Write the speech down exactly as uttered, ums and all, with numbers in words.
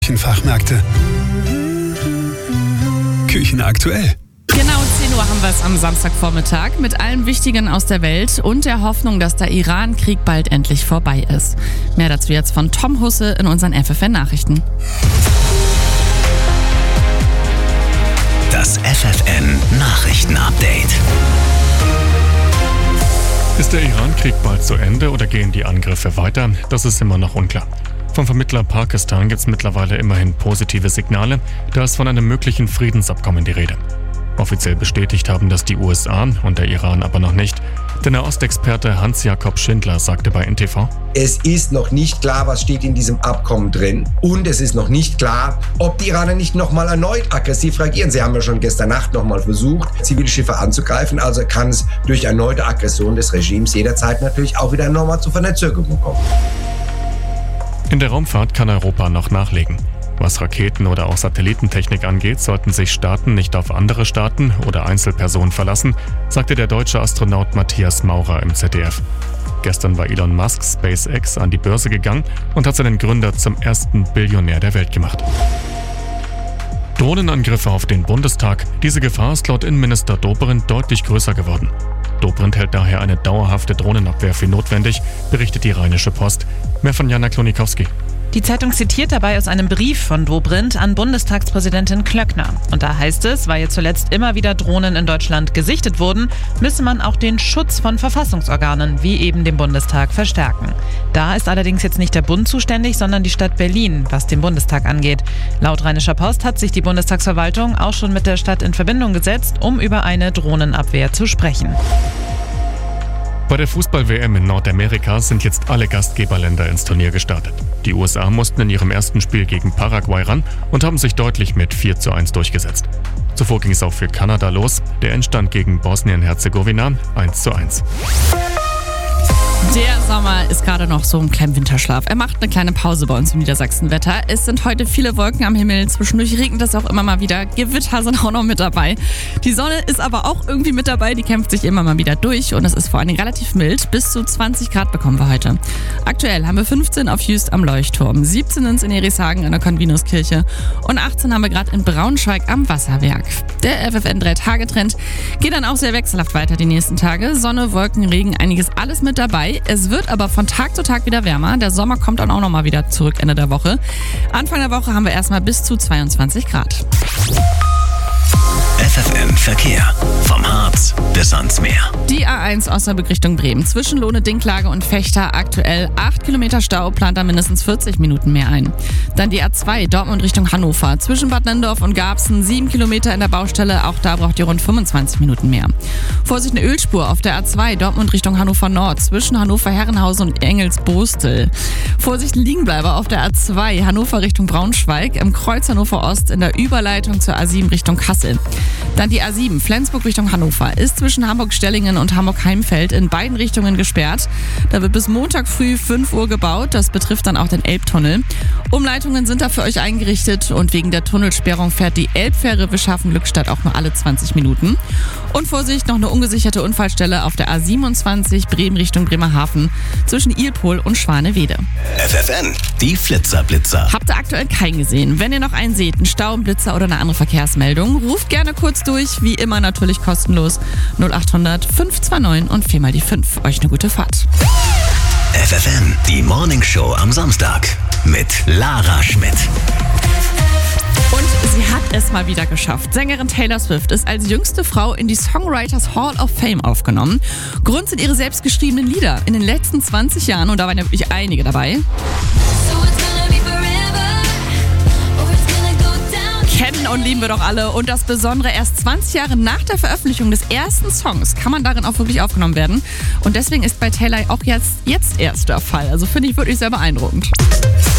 Küchenfachmärkte. Küchen aktuell. Genau zehn Uhr haben wir es am Samstagvormittag mit allem Wichtigen aus der Welt und der Hoffnung, dass der Iran-Krieg bald endlich vorbei ist. Mehr dazu jetzt von Tom Husse in unseren F F N-Nachrichten. Das F F N-Nachrichten-Update. Ist der Iran-Krieg bald zu Ende oder gehen die Angriffe weiter? Das ist immer noch unklar. Vom Vermittler Pakistan gibt es mittlerweile immerhin positive Signale, da ist von einem möglichen Friedensabkommen die Rede. Offiziell bestätigt haben das die U S A und der Iran aber noch nicht. Der Nahostexperte Hans-Jakob Schindler sagte bei N T V: Es ist noch nicht klar, was steht in diesem Abkommen drin. Und es ist noch nicht klar, ob die Iraner nicht nochmal erneut aggressiv reagieren. Sie haben ja schon gestern Nacht nochmal versucht, Zivilschiffe anzugreifen. Also kann es durch erneute Aggression des Regimes jederzeit natürlich auch wieder nochmal zu Verzögerungen kommen. In der Raumfahrt kann Europa noch nachlegen. Was Raketen- oder auch Satellitentechnik angeht, sollten sich Staaten nicht auf andere Staaten oder Einzelpersonen verlassen, sagte der deutsche Astronaut Matthias Maurer im Z D F. Gestern war Elon Musk SpaceX an die Börse gegangen und hat seinen Gründer zum ersten Billionär der Welt gemacht. Drohnenangriffe auf den Bundestag. Diese Gefahr ist laut Innenminister Dobrindt deutlich größer geworden. Dobrindt hält daher eine dauerhafte Drohnenabwehr für notwendig, berichtet die Rheinische Post. Mehr von Jana Klonikowski. Die Zeitung zitiert dabei aus einem Brief von Dobrindt an Bundestagspräsidentin Klöckner. Und da heißt es, weil jetzt zuletzt immer wieder Drohnen in Deutschland gesichtet wurden, müsse man auch den Schutz von Verfassungsorganen, wie eben dem Bundestag, verstärken. Da ist allerdings jetzt nicht der Bund zuständig, sondern die Stadt Berlin, was den Bundestag angeht. Laut Rheinischer Post hat sich die Bundestagsverwaltung auch schon mit der Stadt in Verbindung gesetzt, um über eine Drohnenabwehr zu sprechen. Bei der Fußball-W M in Nordamerika sind jetzt alle Gastgeberländer ins Turnier gestartet. Die U S A mussten in ihrem ersten Spiel gegen Paraguay ran und haben sich deutlich mit vier zu eins durchgesetzt. Zuvor ging es auch für Kanada los. Der Endstand gegen Bosnien-Herzegowina eins zu eins. Der Sommer ist gerade noch so im kleinen Winterschlaf. Er macht eine kleine Pause bei uns im Niedersachsen-Wetter. Es sind heute viele Wolken am Himmel. Zwischendurch regnet es auch immer mal wieder. Gewitter sind auch noch mit dabei. Die Sonne ist aber auch irgendwie mit dabei. Die kämpft sich immer mal wieder durch. Und es ist vor allen Dingen relativ mild. Bis zu zwanzig Grad bekommen wir heute. Aktuell haben wir fünfzehn auf Jüst am Leuchtturm, siebzehn in Erichshagen an der Konvinuskirche und achtzehn haben wir gerade in Braunschweig am Wasserwerk. Der F F N drei Tage Trend geht dann auch sehr wechselhaft weiter die nächsten Tage. Sonne, Wolken, Regen, einiges alles mit dabei. Es wird aber von Tag zu Tag wieder wärmer. Der Sommer kommt dann auch nochmal wieder zurück Ende der Woche. Anfang der Woche haben wir erstmal bis zu zweiundzwanzig Grad. F F N Verkehr. Vom Harz bis ans Meer. Die A eins Osnabrück Richtung Bremen. Zwischen Lohne-Dinklage und Fechter aktuell acht Kilometer Stau, plant da mindestens vierzig Minuten mehr ein. Dann die A zwei Dortmund Richtung Hannover. Zwischen Bad Nennendorf und Garbsen sieben Kilometer in der Baustelle. Auch da braucht ihr rund fünfundzwanzig Minuten mehr. Vorsicht, eine Ölspur auf der A zwei Dortmund Richtung Hannover Nord. Zwischen Hannover-Herrenhausen und Engels-Bostel. Vorsicht, ein Liegenbleiber auf der A zwei Hannover Richtung Braunschweig. Im Kreuz Hannover Ost in der Überleitung zur A sieben Richtung Kassel. Dann die A sieben Flensburg Richtung Hannover ist zwischen Hamburg-Stellingen und Hamburg-Heimfeld in beiden Richtungen gesperrt. Da wird bis Montag früh fünf Uhr gebaut. Das betrifft dann auch den Elbtunnel. Umleitungen sind da für euch eingerichtet und wegen der Tunnelsperrung fährt die Elbfähre Wischhafen-Lückstadt auch nur alle zwanzig Minuten. Und Vorsicht, noch eine ungesicherte Unfallstelle auf der A siebenundzwanzig Bremen Richtung Bremerhaven zwischen Ilpol und Schwanewede. F F N, die Flitzer-Blitzer. Habt ihr aktuell keinen gesehen? Wenn ihr noch einen seht, einen Stau, einen Blitzer oder eine andere Verkehrsmeldung, ruft gerne kurz durch, wie immer natürlich kostenlos null acht hundert fünf zwei neun und viermal die fünf. Euch eine gute Fahrt. F F N, die Morning Show am Samstag mit Lara Schmidt. Und sie hat es mal wieder geschafft. Sängerin Taylor Swift ist als jüngste Frau in die Songwriters Hall of Fame aufgenommen. Grund sind ihre selbstgeschriebenen Lieder in den letzten zwanzig Jahren und da waren ja wirklich einige dabei. Kennen und lieben wir doch alle. Und das Besondere, erst zwanzig Jahre nach der Veröffentlichung des ersten Songs kann man darin auch wirklich aufgenommen werden. Und deswegen ist bei Taylor auch jetzt, jetzt erst der Fall. Also finde ich wirklich sehr beeindruckend.